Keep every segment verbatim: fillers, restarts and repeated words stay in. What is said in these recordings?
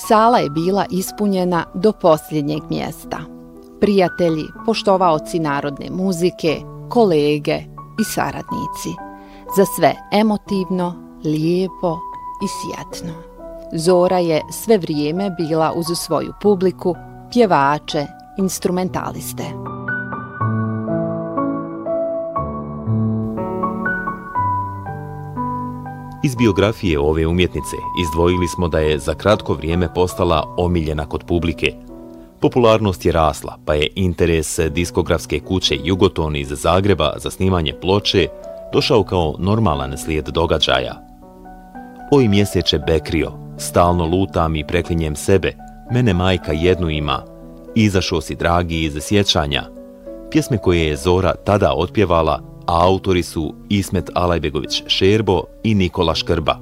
Sala je bila ispunjena do posljednjeg mjesta. Prijatelji, poštovaoci narodne muzike, kolege i saradnici. Za sve emotivno, lijepo i sjatno. Zora je sve vrijeme bila uz svoju publiku, pjevače, instrumentaliste. Iz biografije ove umjetnice izdvojili smo da je za kratko vrijeme postala omiljena kod publike. Popularnost je rasla, pa je interes diskografske kuće Jugoton iz Zagreba za snimanje ploče došao kao normalan slijed događaja. Oj mjeseče Bekrio, stalno lutam i preklinjem sebe, mene majka jednu ima, izašao si dragi iz sjećanja. Pjesme koje je Zora tada otpjevala, a autori su Ismet Alajbegović Šerbo i Nikola Škrba.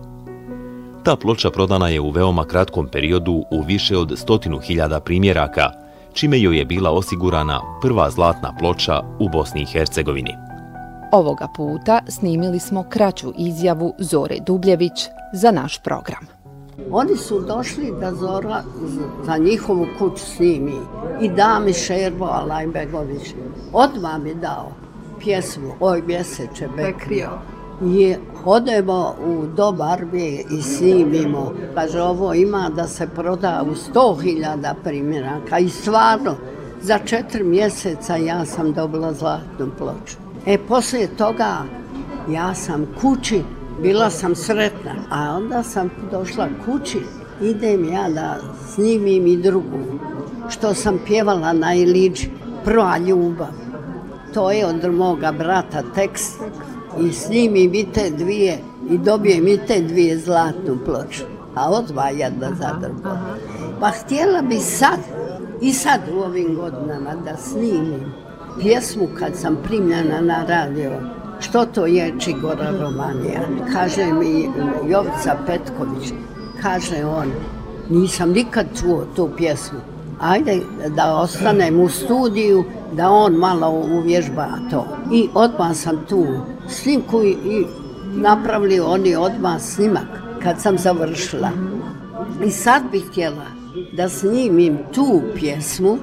Ta ploča prodana je u veoma kratkom periodu u više od stotinu hiljada primjeraka, čime joj je bila osigurana prva zlatna ploča u Bosni i Hercegovini. Ovoga puta snimili smo kraću izjavu Zore Dubljević za naš program. Oni su došli da Zora za njihovu kuću snimi i da mi Šerbo Alajbegović. Odmah mi dao pjesmu Oj mjeseče Bekrio. I odemo u Dobarbije i snimimo. Kaže, ovo ima da se proda u sto hiljada primjeraka. I stvarno, za četiri mjeseca ja sam dobila zlatnu ploču. E, poslije toga ja sam kući, bila sam sretna. A onda sam došla kući, idem ja da snimim i drugu. Što sam pjevala na Iliđi, Prva ljubav. To je od moga brata tekst. I snimim i te dvije i dobijem i te dvije zlatnu ploču. A odva jedna zadrba. Pa htjela bi sad, i sad u ovim godinama da snimim pjesmu kad sam primljena na radio. Što to je Čigora Romanija? Kaže mi Jovica Petković, kaže on, nisam nikad čuo tu pjesmu. Ajde da ostanem u studiju, da on malo uvježba to. I odmah sam tu snimku i napravili oni odmah snimak kad sam završila. I sad bih htjela da snimim tu pjesmu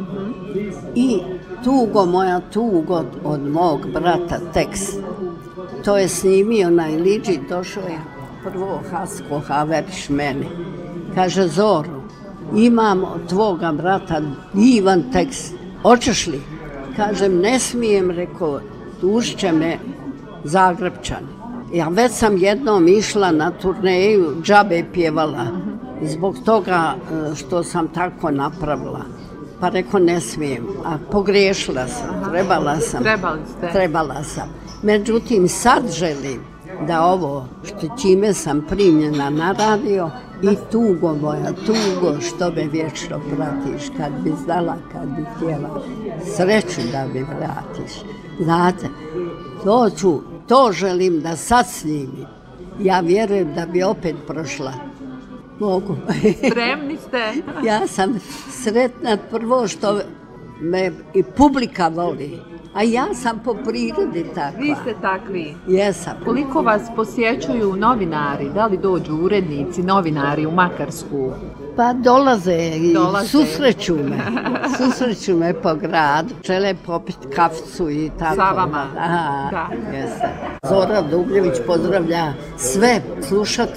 i Tugo moja tugo od mog brata tekst. To je snimio na Iliđi, došao je prvo Hasko Haveriš meni. Kaže, Zoro, imam od tvoga brata divan tekst, hoćeš li? Kažem, ne smijem, rekao, tužće me Zagrebčani. Ja već sam jednom išla na turneju, džabe pjevala, zbog toga što sam tako napravila. Pa rekao, ne smijem, a pogriješila sam, trebala sam. Trebali ste. Trebala sam. Međutim, sad želim da ovo što čime sam primljena na radio i tugo moja, tugo što me vječno pratiš, kad bi znala, kad bi htjela, sreću da mi vratiš. Znate, to ću, to želim da sad snimim. Ja vjerujem da bi opet prošla. Mogu. Spremni ste? Ja sam sretna prvo što me i publika voli. A ja sam po prirodi takva. Vi ste takvi? Jesam. Koliko vas posjećuju novinari? Da li dođu urednici, novinari u Makarsku? Pa dolaze i dolaze. susreću me. Susreću me po gradu. Žele popiti kaficu i tako. Sa vama? Aha, da. Jeste. Zora Dubljević pozdravlja sve slušatelje.